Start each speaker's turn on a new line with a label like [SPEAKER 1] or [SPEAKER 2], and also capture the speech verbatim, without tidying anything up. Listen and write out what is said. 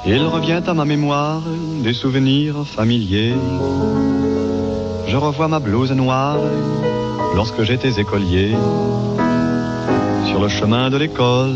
[SPEAKER 1] Il revient à ma mémoire des souvenirs familiers. Je revois ma blouse noire lorsque j'étais écolier. Sur le chemin de l'école,